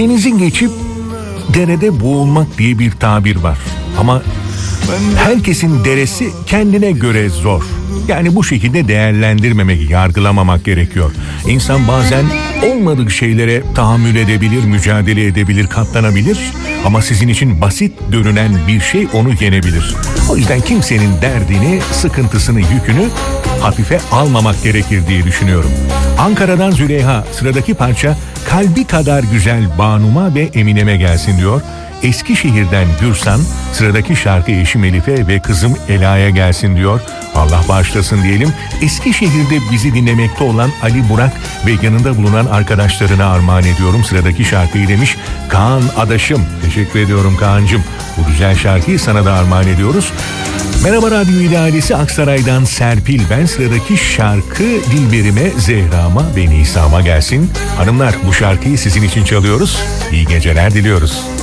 Denizi geçip derede boğulmak diye bir tabir var. Ama herkesin deresi kendine göre zor. Yani bu şekilde değerlendirmemek, yargılamamak gerekiyor. İnsan bazen olmadık şeylere tahammül edebilir, mücadele edebilir, katlanabilir. Ama sizin için basit görünen bir şey onu yenebilir. O yüzden kimsenin derdini, sıkıntısını, yükünü hafife almamak gerekir diye düşünüyorum. Ankara'dan Züleyha, sıradaki parça Kalbi Kadar Güzel Banuma ve Eminem'e gelsin diyor. Eskişehir'den Gürsan, sıradaki şarkı eşim Elif'e ve kızım Ela'ya gelsin diyor. Allah bağışlasın diyelim. Eskişehir'de bizi dinlemekte olan Ali Burak ve yanında bulunan arkadaşlarına armağan ediyorum. Sıradaki şarkıyı demiş Kaan Adaşım. Teşekkür ediyorum Kaan'cığım. Bu güzel şarkıyı sana da armağan ediyoruz. Merhaba Radyo İdaresi, Aksaray'dan Serpil ben. Sıradaki şarkı Dilberime, Zehra'ma ve Nisa'ma gelsin. Hanımlar, bu şarkıyı sizin için çalıyoruz. İyi geceler diliyoruz.